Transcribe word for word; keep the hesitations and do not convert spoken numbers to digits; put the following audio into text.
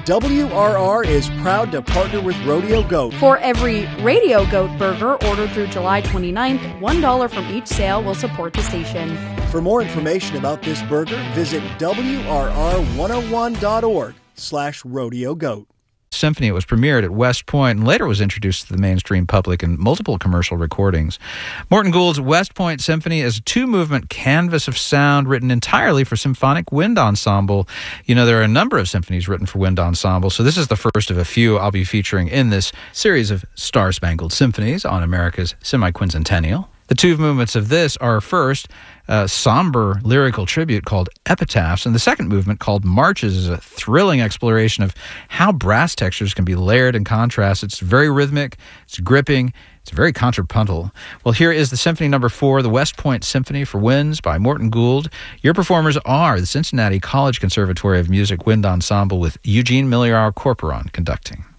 W R R is proud to partner with Rodeo Goat. For every Radio Goat burger ordered through July twenty-ninth, one dollar from each sale will support the station. For more information about this burger, visit W R R one oh one dot org slash rodeo goat. Symphony. It was premiered at West Point and later was introduced to the mainstream public in multiple commercial recordings. Morton Gould's West Point Symphony is a two-movement canvas of sound written entirely for symphonic wind ensemble. You know, there are a number of symphonies written for wind ensemble, so this is the first of a few I'll be featuring in this series of Star-Spangled Symphonies on America's semi-quincentennial. The two movements of this are, first, a somber lyrical tribute called Epitaphs, and the second movement, called Marches, is a thrilling exploration of how brass textures can be layered and contrast. It's very rhythmic, it's gripping, it's very contrapuntal. Well, here is the Symphony Number Four, the West Point Symphony for Winds by Morton Gould. Your performers are the Cincinnati College Conservatory of Music Wind Ensemble with Eugene Milliar Corporon conducting.